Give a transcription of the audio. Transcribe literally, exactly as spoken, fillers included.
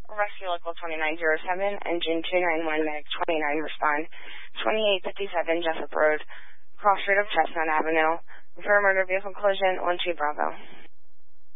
Rescue Local twenty-nine oh seven, Engine two nine one, Medic twenty-nine, respond. twenty-eight fifty-seven, Jessup Road, cross street of Chestnut Avenue. For a murder vehicle collision, one two Bravo.